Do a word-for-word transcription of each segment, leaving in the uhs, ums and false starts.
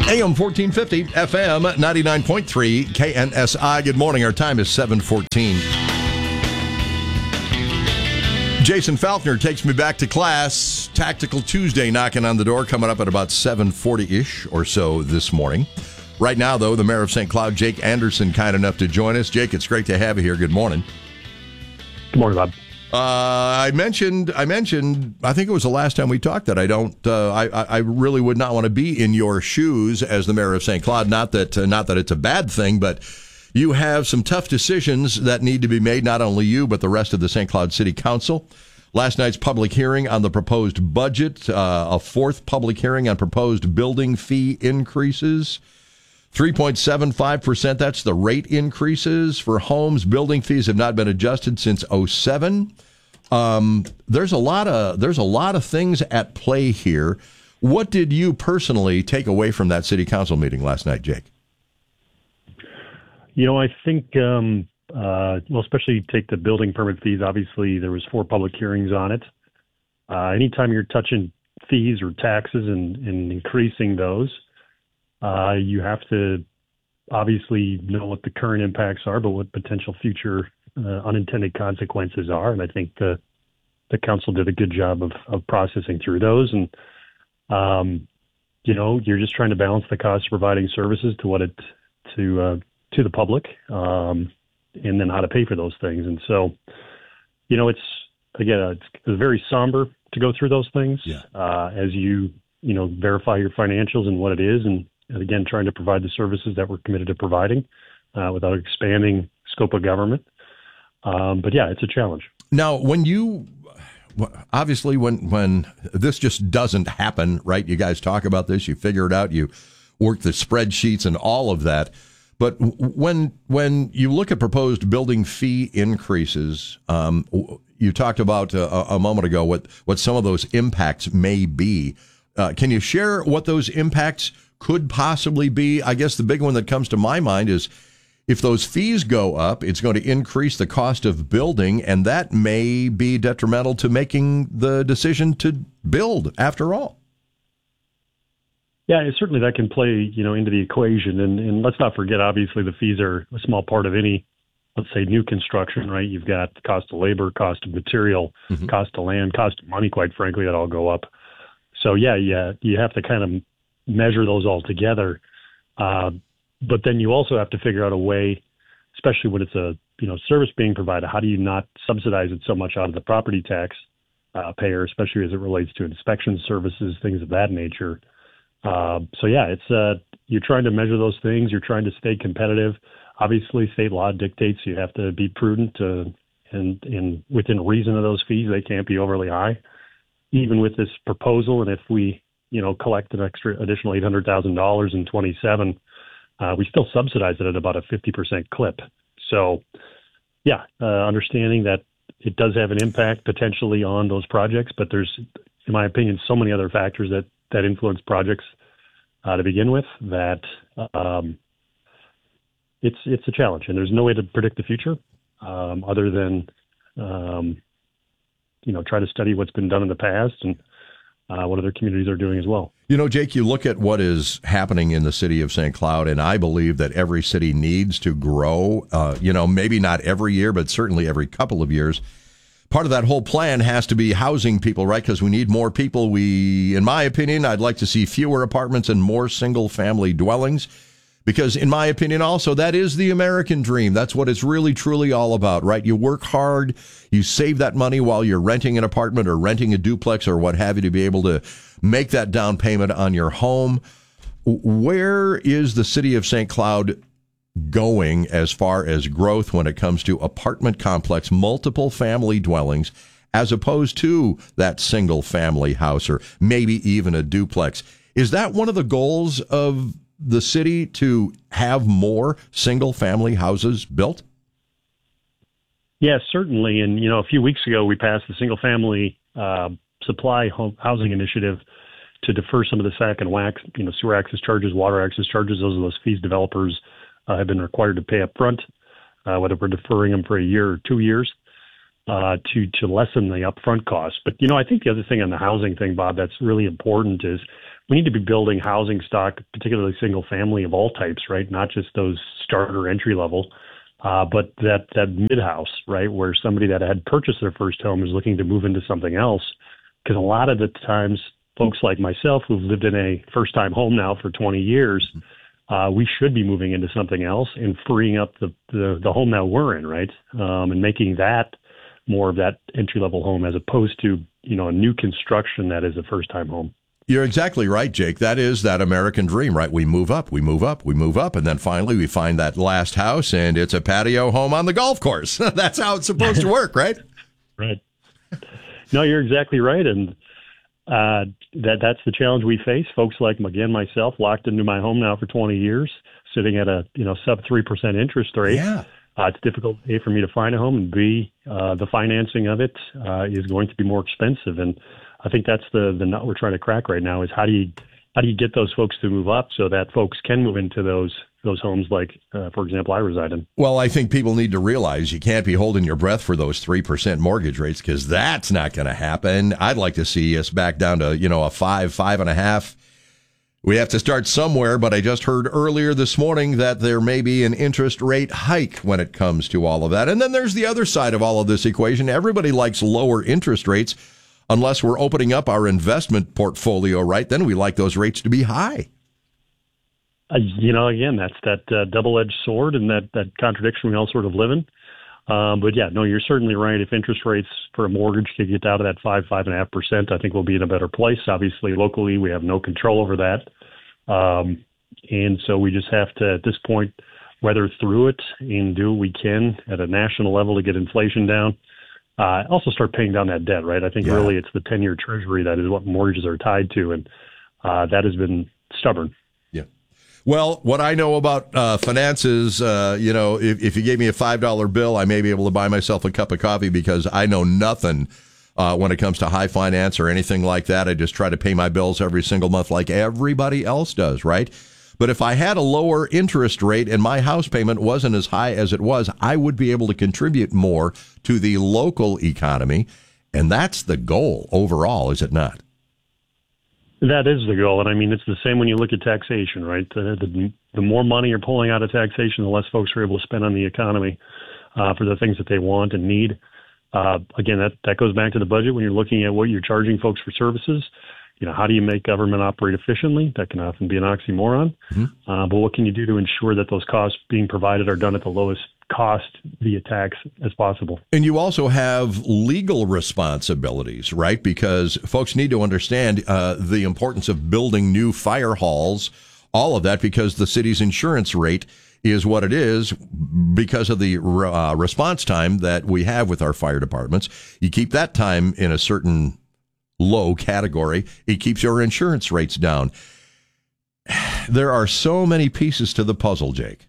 A M fourteen fifty, F M ninety-nine point three, K N S I. Good morning. Our time is seven fourteen. Jason Falkner takes me back to class. Tactical Tuesday knocking on the door, coming up at about seven forty-ish or so this morning. Right now, though, the mayor of Saint Cloud, Jake Anderson, kind enough to join us. Jake, it's great to have you here. Good morning. Good morning, Bob. Uh, I mentioned, I mentioned, I think it was the last time we talked that I don't, uh, I, I really would not want to be in your shoes as the mayor of Saint Cloud. Not that, uh, not that it's a bad thing, but you have some tough decisions that need to be made. Not only you, but the rest of the Saint Cloud City Council. Last night's public hearing on the proposed budget, uh, a fourth public hearing on proposed building fee increases. three point seven five percent, that's the rate increases for homes. Building fees have not been adjusted since oh seven. Um, there's a lot of there's a lot of things at play here. What did you personally take away from that city council meeting last night, Jake? You know, I think, um, uh, well, especially take the building permit fees. Obviously, there was four public hearings on it. Uh, anytime you're touching fees or taxes and, and increasing those, uh, you have to obviously know what the current impacts are, but what potential future uh, unintended consequences are. And I think the the council did a good job of, of processing through those. And, um, you know, you're just trying to balance the cost of providing services to what it, to, uh, to the public, um, and then how to pay for those things. And so, you know, it's, again, it's, it's very somber to go through those things, yeah. uh, as you, you know, verify your financials and what it is. And, and again, trying to provide the services that we're committed to providing, uh, without expanding scope of government. Um, but yeah, it's a challenge. Now, when you, obviously when, when this just doesn't happen, right? You guys talk about this, you figure it out, you work the spreadsheets and all of that. But when, when you look at proposed building fee increases, um, you talked about a, a moment ago what, what some of those impacts may be. Uh, can you share what those impacts could possibly be? I guess the big one that comes to my mind is if those fees go up, it's going to increase the cost of building, and that may be detrimental to making the decision to build after all. Yeah, certainly that can play, you know, into the equation. And, and let's not forget, obviously, the fees are a small part of any, let's say, new construction, right? You've got the cost of labor, cost of material, mm-hmm. cost of land, cost of money, quite frankly, that all go up. So, yeah, yeah, you have to kind of measure those all together. Uh, but then you also have to figure out a way, especially when it's a, you know, service being provided, how do you not subsidize it so much out of the property tax uh, payer, especially as it relates to inspection services, things of that nature. Uh, so, yeah, it's uh, you're trying to measure those things. You're trying to stay competitive. Obviously, state law dictates you have to be prudent uh, and, and within reason of those fees. They can't be overly high. Even with this proposal, and if we, you know, collect an extra additional eight hundred thousand dollars in twenty-seven, uh, we still subsidize it at about a fifty percent clip. So, yeah, uh, understanding that it does have an impact potentially on those projects, but there's, in my opinion, so many other factors that, that influence projects uh, to begin with that um, it's it's a challenge, and there's no way to predict the future um, other than um, you know, try to study what's been done in the past and uh, what other communities are doing as well. You know, Jake, you look at what is happening in the city of Saint Cloud, and I believe that every city needs to grow, uh, you know, maybe not every year, but certainly every couple of years. Part of that whole plan has to be housing people, right? Because we need more people. We, in my opinion, I'd like to see fewer apartments and more single-family dwellings. Because in my opinion, also, that is the American dream. That's what it's really, truly all about, right? You work hard, you save that money while you're renting an apartment or renting a duplex or what have you to be able to make that down payment on your home. Where is the city of Saint Cloud going as far as growth when it comes to apartment complex, multiple family dwellings, as opposed to that single family house or maybe even a duplex? Is that one of the goals of the city to have more single-family houses built? Yes, certainly. And, you know, a few weeks ago, we passed the single-family uh, supply home housing initiative to defer some of the S A C and W A C, you know, sewer access charges, water access charges. Those are those fees developers uh, have been required to pay up front, uh, whether we're deferring them for a year or two years. uh, to to lessen the upfront costs. But you know, I think the other thing on the housing thing, Bob, that's really important is we need to be building housing stock, particularly single family of all types, right? Not just those starter entry level, uh, but that that mid house, right, where somebody that had purchased their first home is looking to move into something else. Because a lot of the times, folks like myself who've lived in a first time home now for twenty years, uh, we should be moving into something else and freeing up the the, the home that we're in, right, um, and making that more of that entry level home as opposed to, you know, a new construction that is a first time home. You're exactly right, Jake. That is that American dream, right? We move up, we move up, we move up, and then finally we find that last house, and it's a patio home on the golf course. That's how it's supposed to work, right? Right. No, you're exactly right, and uh, that that's the challenge we face. Folks like, again, myself, locked into my home now for twenty years, sitting at a you know sub three percent interest rate. Yeah. Uh, it's difficult, A, for me to find a home, and B, uh, the financing of it uh, is going to be more expensive. And I think that's the, the nut we're trying to crack right now is how do you how do you get those folks to move up so that folks can move into those those homes like, uh, for example, I reside in. Well, I think people need to realize you can't be holding your breath for those three percent mortgage rates because that's not going to happen. I'd like to see us back down to, you know, a five, five and a half. We have to start somewhere, but I just heard earlier this morning that there may be an interest rate hike when it comes to all of that. And then there's the other side of all of this equation. Everybody likes lower interest rates unless we're opening up our investment portfolio, right? Then we like those rates to be high. Uh, you know, again, that's that uh, double-edged sword and that, that contradiction we all sort of live in. Um, but yeah, no, you're certainly right. If interest rates for a mortgage could get down to that five, five and a half percent, I think we'll be in a better place. Obviously, locally, we have no control over that. Um, and so we just have to, at this point, weather through it and do what we can at a national level to get inflation down. Uh, also start paying down that debt, right? I think yeah. really it's the ten-year treasury that is what mortgages are tied to, and uh, that has been stubborn. Yeah. Well, what I know about uh, finances, uh, you know, if, if you gave me a five dollar bill, I may be able to buy myself a cup of coffee because I know nothing uh, when it comes to high finance or anything like that. I just try to pay my bills every single month like everybody else does, right? But if I had a lower interest rate and my house payment wasn't as high as it was, I would be able to contribute more to the local economy. And that's the goal overall, is it not? That is the goal. And I mean, it's the same when you look at taxation, right? The, the, the more money you're pulling out of taxation, the less folks are able to spend on the economy uh, for the things that they want and need. Uh, again, that, that goes back to the budget when you're looking at what you're charging folks for services. You know, how do you make government operate efficiently? That can often be an oxymoron. Mm-hmm. Uh, but what can you do to ensure that those costs being provided are done at the lowest cost via tax as possible? And you also have legal responsibilities, right? Because folks need to understand uh, the importance of building new fire halls, all of that, because the city's insurance rate is what it is because of the uh, response time that we have with our fire departments. You keep that time in a certain low category, it keeps your insurance rates down. There are so many pieces to the puzzle, Jake.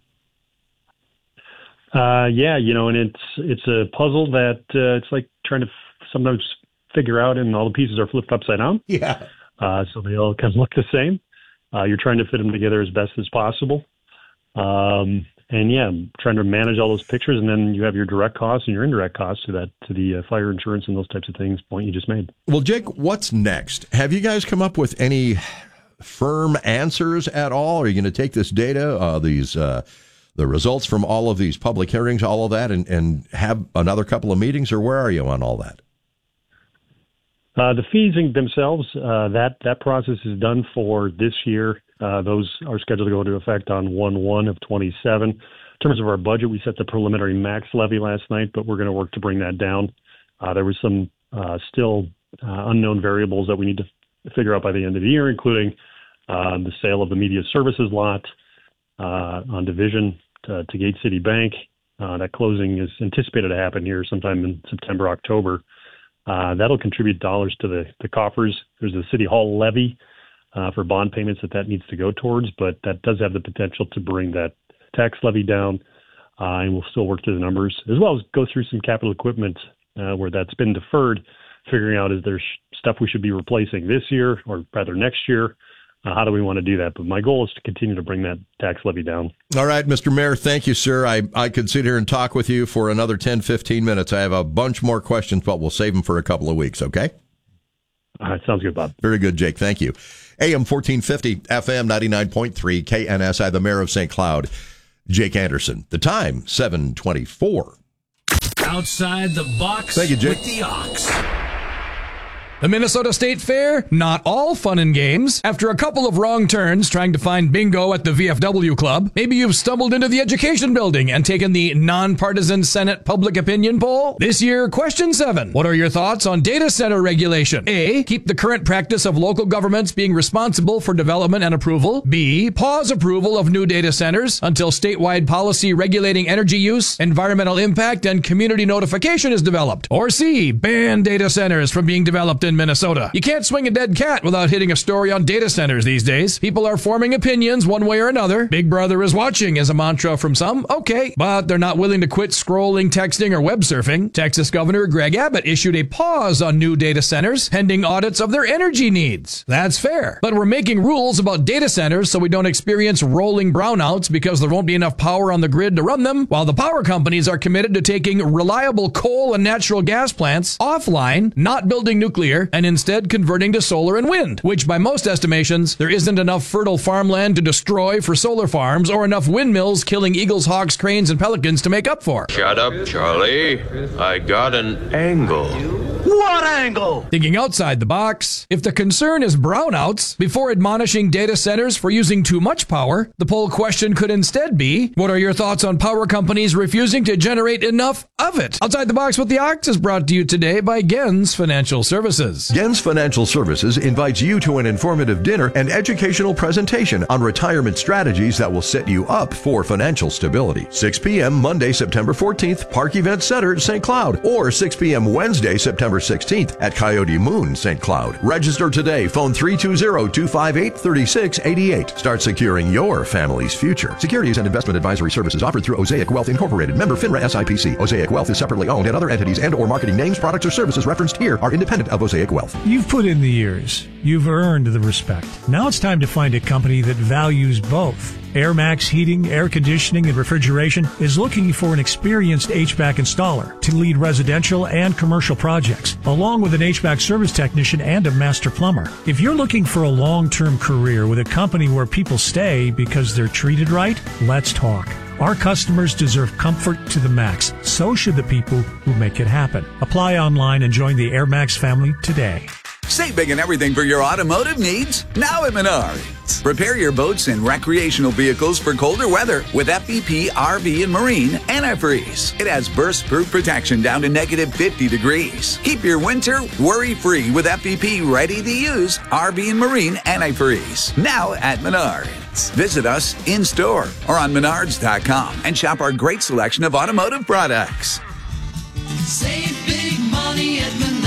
Uh, yeah, you know, and it's it's a puzzle that uh, it's like trying to f- sometimes figure out, and all the pieces are flipped upside down. Yeah. Uh, so they all kind of look the same. Uh, you're trying to fit them together as best as possible. Um, and yeah, trying to manage all those pictures, and then you have your direct costs and your indirect costs to that, to the uh, fire insurance and those types of things. Point you just made. Well, Jake, what's next? Have you guys come up with any firm answers at all? Are you going to take this data, uh, these uh, the results from all of these public hearings, all of that, and, and have another couple of meetings, or where are you on all that? Uh, the fees themselves, uh, that that process is done for this year. Uh, those are scheduled to go into effect on one one of twenty-seven. In terms of our budget, we set the preliminary max levy last night, but we're going to work to bring that down. Uh, there was some uh, still uh, unknown variables that we need to figure out by the end of the year, including uh, the sale of the media services lot uh, on Division to, to Gate City Bank. Uh, that closing is anticipated to happen here sometime in September, October. Uh, that'll contribute dollars to the, the coffers. There's the City Hall levy uh, for bond payments that that needs to go towards, but that does have the potential to bring that tax levy down, uh, and we'll still work through the numbers, as well as go through some capital equipment uh, where that's been deferred, figuring out is there sh- stuff we should be replacing this year or rather next year, uh, how do we want to do that? But my goal is to continue to bring that tax levy down. All right, Mister Mayor, thank you, sir. I, I could sit here and talk with you for another ten, fifteen minutes. I have a bunch more questions, but we'll save them for a couple of weeks, okay? All right, sounds good, Bob. Very good, Jake. Thank you. A M fourteen fifty, F M ninety-nine point three, K N S I, the mayor of Saint Cloud, Jake Anderson. The time, seven twenty-four. Outside the box. Thank you, Jake. With the Ox. The Minnesota State Fair, not all fun and games. After a couple of wrong turns trying to find bingo at the V F W Club, maybe you've stumbled into the Education Building and taken the nonpartisan Senate public opinion poll. This year, question seven. What are your thoughts on data center regulation? A. Keep the current practice of local governments being responsible for development and approval. B. Pause approval of new data centers until statewide policy regulating energy use, environmental impact, and community notification is developed. Or C. Ban data centers from being developed in Minnesota. You can't swing a dead cat without hitting a story on data centers these days. People are forming opinions one way or another. Big Brother is watching is a mantra from some. Okay, but they're not willing to quit scrolling, texting, or web surfing. Texas Governor Greg Abbott issued a pause on new data centers pending audits of their energy needs. That's fair. But we're making rules about data centers so we don't experience rolling brownouts because there won't be enough power on the grid to run them, while the power companies are committed to taking reliable coal and natural gas plants offline, not building nuclear, and instead converting to solar and wind, which by most estimations, there isn't enough fertile farmland to destroy for solar farms or enough windmills killing eagles, hawks, cranes, and pelicans to make up for. Shut up, Charlie. I got an angle. What angle? Thinking outside the box, if the concern is brownouts, before admonishing data centers for using too much power, the poll question could instead be, what are your thoughts on power companies refusing to generate enough of it? Outside the Box with the Ox is brought to you today by Gens Financial Services. Gens Financial Services invites you to an informative dinner and educational presentation on retirement strategies that will set you up for financial stability. six p.m. Monday, September fourteenth, Park Event Center, Saint Cloud, or six p.m. Wednesday, September sixteenth at Coyote Moon, Saint Cloud. Register today. Phone three two zero, two five eight, three six eight eight. Start securing your family's future. Securities and investment advisory services offered through Osaic Wealth Incorporated. Member FINRA S I P C. Osaic Wealth is separately owned, and other entities and or marketing names, products, or services referenced here are independent of Osaic Wealth. You've put in the years. You've earned the respect. Now it's time to find a company that values both. AirMax Heating, Air Conditioning, and Refrigeration is looking for an experienced H V A C installer to lead residential and commercial projects, along with an H V A C service technician and a master plumber. If you're looking for a long-term career with a company where people stay because they're treated right, let's talk. Our customers deserve comfort to the max. So should the people who make it happen. Apply online and join the AirMax family today. Save big and everything for your automotive needs now at Menards. Prepare your boats and recreational vehicles for colder weather with F E P R V and Marine Antifreeze. It has burst-proof protection down to negative fifty degrees. Keep your winter worry-free with F E P ready-to-use R V and Marine Antifreeze. Now at Menards. Visit us in-store or on menards dot com and shop our great selection of automotive products. Save big money at Menards.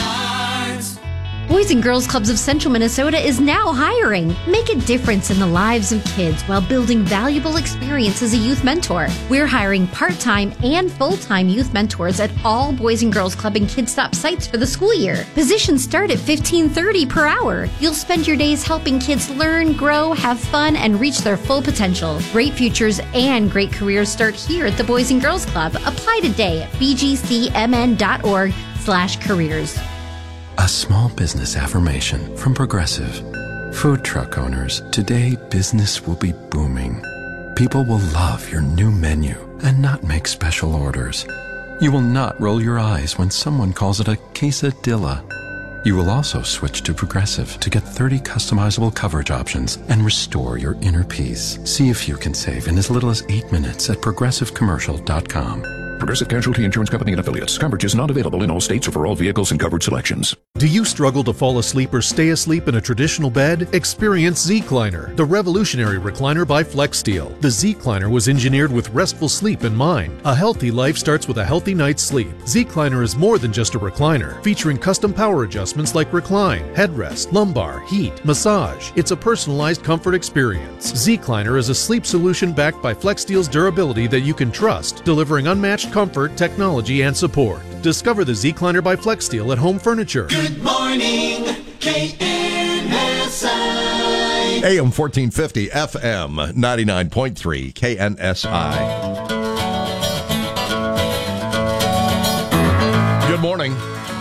Boys and Girls Clubs of Central Minnesota is now hiring. Make a difference in the lives of kids while building valuable experience as a youth mentor. We're hiring part-time and full-time youth mentors at all Boys and Girls Club and Kids Stop sites for the school year. Positions start at fifteen thirty per hour. You'll spend your days helping kids learn, grow, have fun, and reach their full potential. Great futures and great careers start here at the Boys and Girls Club. Apply today at b g c m n dot org slash careers. A small business affirmation from Progressive. Food truck owners, today business will be booming. People will love your new menu and not make special orders. You will not roll your eyes when someone calls it a quesadilla. You will also switch to Progressive to get thirty customizable coverage options and restore your inner peace. See if you can save in as little as eight minutes at progressive commercial dot com. Progressive Casualty Insurance Company and Affiliates. Coverage is not available in all states or for all vehicles and covered selections. Do you struggle to fall asleep or stay asleep in a traditional bed? Experience Zecliner, the revolutionary recliner by FlexSteel. The Zecliner was engineered with restful sleep in mind. A healthy life starts with a healthy night's sleep. Zecliner is more than just a recliner, featuring custom power adjustments like recline, headrest, lumbar, heat, massage. It's a personalized comfort experience. Zecliner is a sleep solution backed by FlexSteel's durability that you can trust, delivering unmatched comfort, technology, and support. Discover the Zecliner by FlexSteel at Home Furniture. Good morning, K N S I. A M fourteen fifty, F M ninety-nine point three, K N S I. Good morning.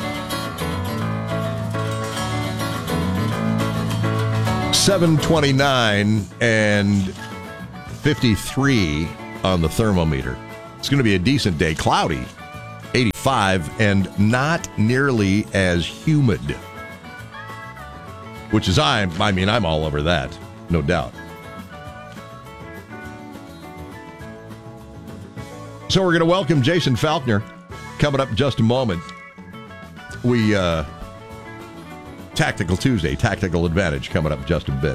seven twenty-nine and fifty-three on the thermometer. It's going to be a decent day. Cloudy, eighty-five, and not nearly as humid. Which is, I, I mean, I'm all over that, no doubt. So we're going to welcome Jason Falconer coming up in just a moment. We, uh, Tactical Tuesday, Tactical Advantage coming up in just a bit.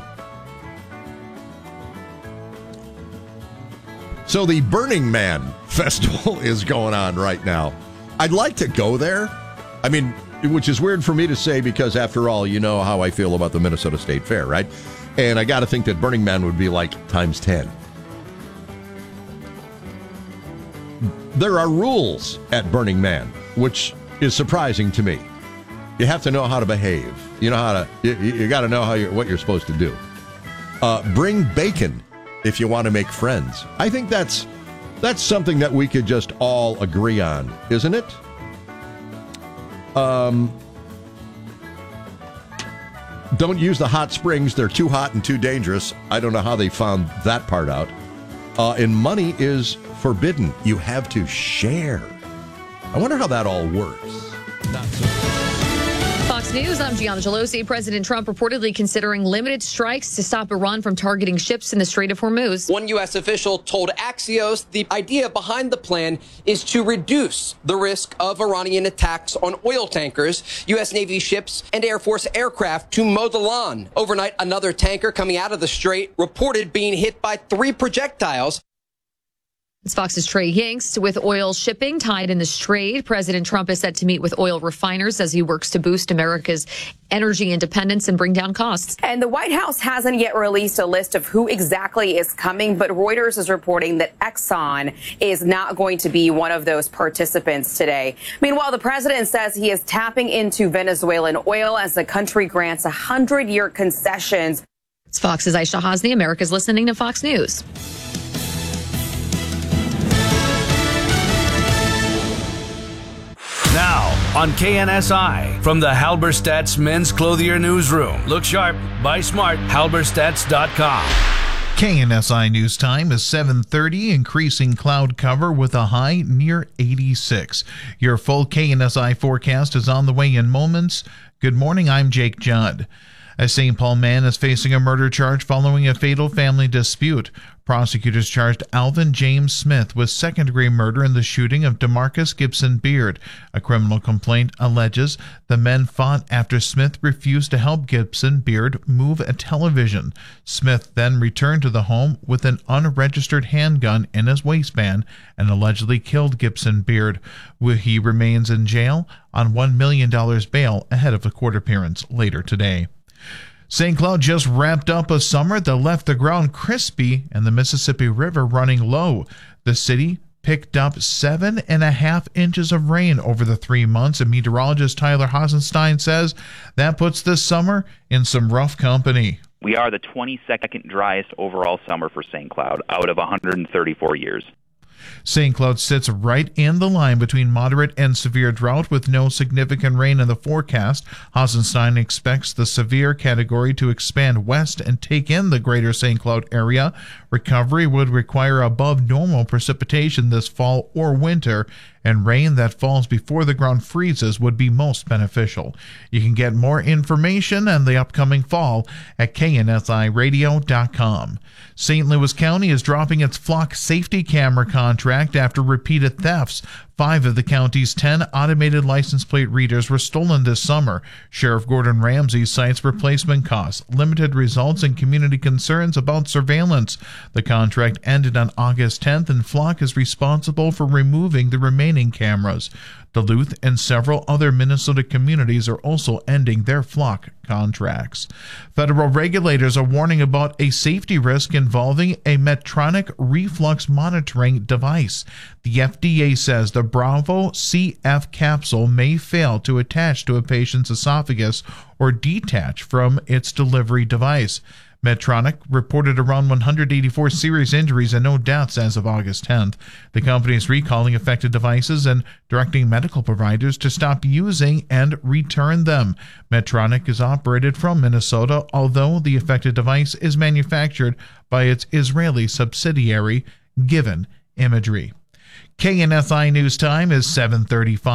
So the Burning Man Festival is going on right now. I'd like to go there. I mean, which is weird for me to say because, after all, you know how I feel about the Minnesota State Fair, right? And I got to think that Burning Man would be like times ten. There are rules at Burning Man, which is surprising to me. You have to know how to behave. You know how to. You, you got to know how you're, what you're supposed to do. Uh, bring bacon if you want to make friends. I think that's that's something that we could just all agree on, isn't it? Um, don't use the hot springs. They're too hot and too dangerous. I don't know how they found that part out. Uh, and money is forbidden. You have to share. I wonder how that all works. Not so. Fox News, I'm Gianna Gelosi. President Trump reportedly considering limited strikes to stop Iran from targeting ships in the Strait of Hormuz. One U S official told Axios the idea behind the plan is to reduce the risk of Iranian attacks on oil tankers, U S Navy ships, and Air Force aircraft to mow the lawn. Overnight, another tanker coming out of the strait reported being hit by three projectiles. It's Fox's Trey Yanks. With oil shipping tied in the strait, President Trump is set to meet with oil refiners as he works to boost America's energy independence and bring down costs. And the White House hasn't yet released a list of who exactly is coming, but Reuters is reporting that Exxon is not going to be one of those participants today. Meanwhile, the president says he is tapping into Venezuelan oil as the country grants one hundred year concessions. It's Fox's Aisha Hasni. America's listening to Fox News. Now on K N S I from the Halberstadt's Men's Clothier Newsroom. Look sharp, buy smart, halberstadts dot com. K N S I News Time is seven thirty, increasing cloud cover with a high near eighty-six. Your full K N S I forecast is on the way in moments. Good morning, I'm Jake Judd. A Saint Paul man is facing a murder charge following a fatal family dispute. Prosecutors charged Alvin James Smith with second-degree murder in the shooting of DeMarcus Gibson Beard. A criminal complaint alleges the men fought after Smith refused to help Gibson Beard move a television. Smith then returned to the home with an unregistered handgun in his waistband and allegedly killed Gibson Beard. He remains in jail on one million dollars bail ahead of a court appearance later today. Saint Cloud just wrapped up a summer that left the ground crispy and the Mississippi River running low. The city picked up seven and a half inches of rain over the three months, and meteorologist Tyler Hasenstein says that puts this summer in some rough company. We are the twenty-second driest overall summer for Saint Cloud out of one hundred thirty-four years. Saint Cloud sits right in the line between moderate and severe drought with no significant rain in the forecast. Hasenstein expects the severe category to expand west and take in the greater Saint Cloud area. Recovery would require above normal precipitation this fall or winter, and rain that falls before the ground freezes would be most beneficial. You can get more information on the upcoming fall at K N S I radio dot com. Saint Louis County is dropping its flock safety camera contract after repeated thefts. Five of the county's ten automated license plate readers were stolen this summer. Sheriff Gordon Ramsay cites replacement costs, limited results, and community concerns about surveillance. The contract ended on August tenth, and Flock is responsible for removing the remaining cameras. Duluth and several other Minnesota communities are also ending their flock contracts. Federal regulators are warning about a safety risk involving a Medtronic reflux monitoring device. The F D A says the Bravo C F capsule may fail to attach to a patient's esophagus or detach from its delivery device. Medtronic reported around one hundred eighty-four serious injuries and no deaths as of August tenth. The company is recalling affected devices and directing medical providers to stop using and return them. Medtronic is operated from Minnesota, although the affected device is manufactured by its Israeli subsidiary, Given Imagery. K N S I News Time is seven thirty-five.